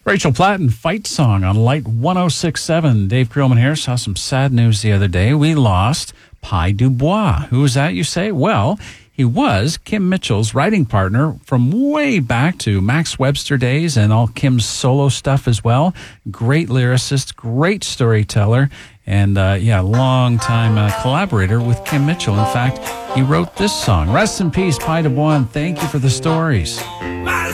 Rachel Platten, Fight Song on Light 106.7. Dave Creelman here. Saw some sad news the other day. We lost Pi Dubois. Who was that, you say? Well, he was Kim Mitchell's writing partner from way back to Max Webster days and all Kim's solo stuff as well. Great lyricist, great storyteller, and long-time collaborator with Kim Mitchell. In fact, he wrote this song. Rest in peace, Pi Dubois, and thank you for the stories.